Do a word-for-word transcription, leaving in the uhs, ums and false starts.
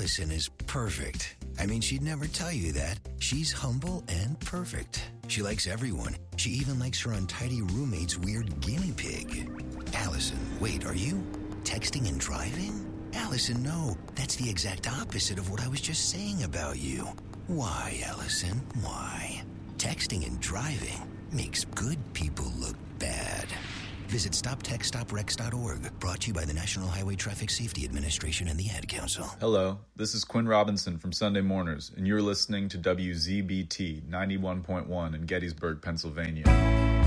Allison is perfect. I mean, she'd never tell you that. She's humble and perfect. She likes everyone. She even likes her untidy roommate's weird guinea pig. Allison, wait, are you texting and driving? Allison, no. That's the exact opposite of what I was just saying about you. Why, Allison? Why? Texting and driving makes good people look bad. Visit stop text stop wrecks dot org. Brought to you by the National Highway Traffic Safety Administration and the Ad Council. Hello, this is Quinn Robinson from Sunday Morners, and you're listening to W Z B T ninety-one point one in Gettysburg, Pennsylvania.